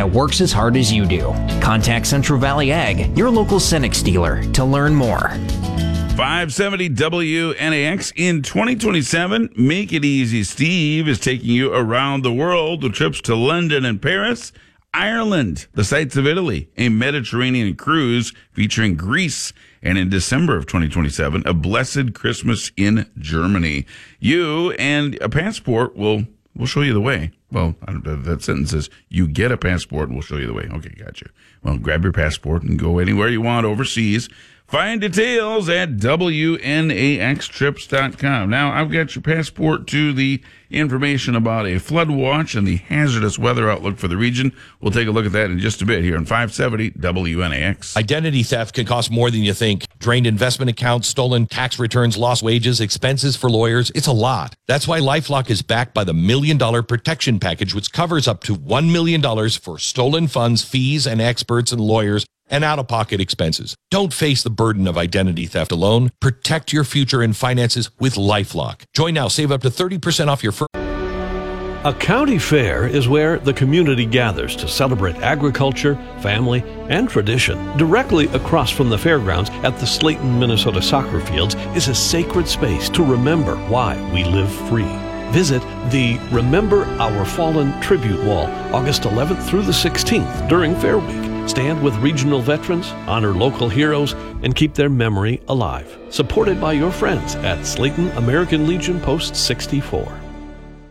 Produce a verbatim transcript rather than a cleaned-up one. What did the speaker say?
that works as hard as you do. Contact Central Valley Ag, your local Cenex dealer, to learn more. five seventy W N A X. In twenty twenty-seven, Make It Easy Steve is taking you around the world with trips to London and Paris, Ireland, the sights of Italy, a Mediterranean cruise featuring Greece, and in December of twenty twenty-seven, a blessed Christmas in Germany. You and a passport will will show you the way. Well, I don't know, that sentence says, you get a passport and we'll show you the way. Okay, gotcha. Well, grab your passport and go anywhere you want overseas. Find details at W N A X trips dot com. Now, I've got your passport to the information about a flood watch and the hazardous weather outlook for the region. We'll take a look at that in just a bit here on five seventy W N A X. Identity theft can cost more than you think. Drained investment accounts, stolen tax returns, lost wages, expenses for lawyers. It's a lot. That's why LifeLock is backed by the Million Dollar Protection Package, which covers up to one million dollars for stolen funds, fees, and experts and lawyers, and out-of-pocket expenses. Don't face the burden of identity theft alone. Protect your future and finances with LifeLock. Join now. Save up to thirty percent off your first. A county fair is where the community gathers to celebrate agriculture, family, and tradition. Directly across from the fairgrounds at the Slayton, Minnesota soccer fields is a sacred space to remember why we live free. Visit the Remember Our Fallen Tribute Wall August eleventh through the sixteenth during Fair Week. Stand with regional veterans, honor local heroes, and keep their memory alive. Supported by your friends at Slayton American Legion Post sixty-four.